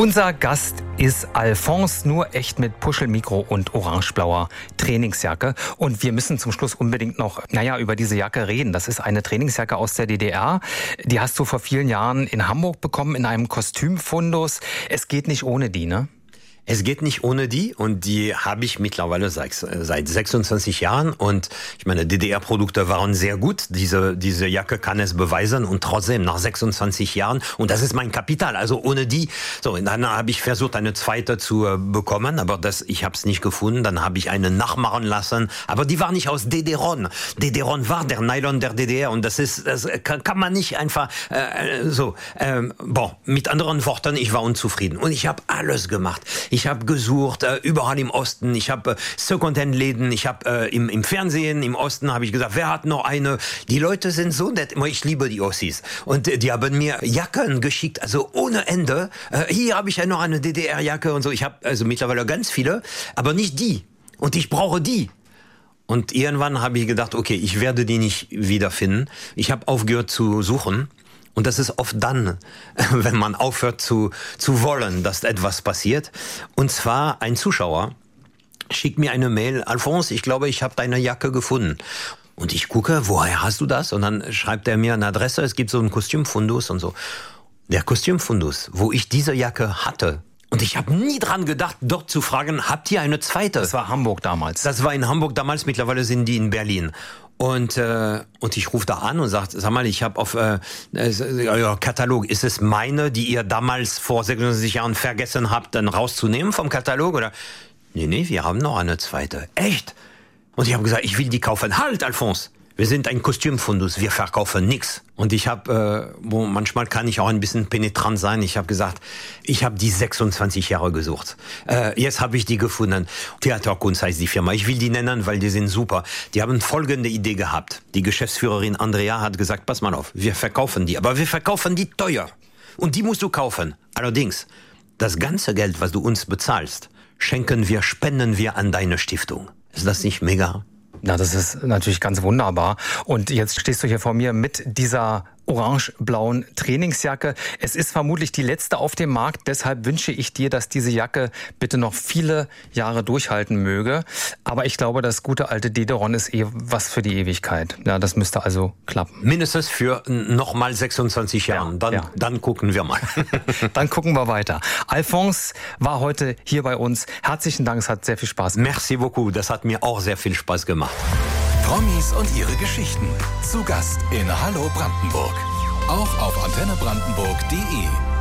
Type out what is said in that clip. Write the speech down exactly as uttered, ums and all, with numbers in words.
Unser Gast ist Alphonse, nur echt mit Puschelmikro und orangeblauer Trainingsjacke. Und wir müssen zum Schluss unbedingt noch, naja, über diese Jacke reden. Das ist eine Trainingsjacke aus der D D R. Die hast du vor vielen Jahren in Hamburg bekommen, in einem Kostümfundus. Es geht nicht ohne die, ne? Es geht nicht ohne die, und die habe ich mittlerweile seit, seit sechsundzwanzig Jahren, und ich meine, D D R-Produkte waren sehr gut. Diese, diese Jacke kann es beweisen, und trotzdem nach sechsundzwanzig Jahren, und das ist mein Kapital, also ohne die. So, und dann habe ich versucht, eine zweite zu äh, bekommen, aber das, ich habe es nicht gefunden. Dann habe ich eine nachmachen lassen, aber die war nicht aus D D R. D D R war der Nylon der D D R, und das ist, das kann, kann man nicht einfach äh, so. Äh, bon, mit anderen Worten, ich war unzufrieden, und ich habe alles gemacht. Ich habe gesucht, äh, überall im Osten. Ich habe äh, Secondhand-Läden. Ich habe äh, im, im Fernsehen, im Osten, habe ich gesagt, wer hat noch eine? Die Leute sind so nett. Ich liebe die Ossis. Und äh, die haben mir Jacken geschickt, also ohne Ende. Äh, hier habe ich ja noch eine D D R-Jacke und so. Ich habe also mittlerweile ganz viele, aber nicht die. Und ich brauche die. Und irgendwann habe ich gedacht, okay, ich werde die nicht wiederfinden. Ich habe aufgehört zu suchen. Und das ist oft dann, wenn man aufhört zu, zu wollen, dass etwas passiert. Und zwar ein Zuschauer schickt mir eine Mail: Alphonse, ich glaube, ich habe deine Jacke gefunden. Und ich gucke, woher hast du das? Und dann schreibt er mir eine Adresse, es gibt so einen Kostümfundus und so. Der Kostümfundus, wo ich diese Jacke hatte. Und ich habe nie dran gedacht, dort zu fragen, habt ihr eine zweite? Das war Hamburg damals. Das war in Hamburg damals, mittlerweile sind die in Berlin. Und äh, und ich rufe da an und sage, sag mal, ich habe auf äh, euer Katalog, ist es meine, die ihr damals vor sechsundzwanzig Jahren vergessen habt, dann rauszunehmen vom Katalog? Oder? Nee, nee, wir haben noch eine zweite. Echt? Und ich habe gesagt, ich will die kaufen. Halt, Alphonse! Wir sind ein Kostümfundus, wir verkaufen nichts. Und ich habe, äh, wo manchmal kann ich auch ein bisschen penetrant sein, ich habe gesagt, ich habe die sechsundzwanzig Jahre gesucht. Äh, jetzt habe ich die gefunden. Theaterkunst heißt die Firma. Ich will die nennen, weil die sind super. Die haben folgende Idee gehabt. Die Geschäftsführerin Andrea hat gesagt, pass mal auf, wir verkaufen die, aber wir verkaufen die teuer. Und die musst du kaufen. Allerdings, das ganze Geld, was du uns bezahlst, schenken wir, spenden wir an deine Stiftung. Ist das nicht mega? Ja, das ist natürlich ganz wunderbar. Und jetzt stehst du hier vor mir mit dieser orange-blauen Trainingsjacke. Es ist vermutlich die letzte auf dem Markt. Deshalb wünsche ich dir, dass diese Jacke bitte noch viele Jahre durchhalten möge. Aber ich glaube, das gute alte D D R ist eh was für die Ewigkeit. Ja, das müsste also klappen. Mindestens für nochmal sechsundzwanzig Jahren. Dann, ja. dann gucken wir mal. Dann gucken wir weiter. Alphonse war heute hier bei uns. Herzlichen Dank, es hat sehr viel Spaß gemacht. Merci beaucoup, das hat mir auch sehr viel Spaß gemacht. Promis und ihre Geschichten. Zu Gast in Hallo Brandenburg. Auch auf antenne brandenburg punkt de.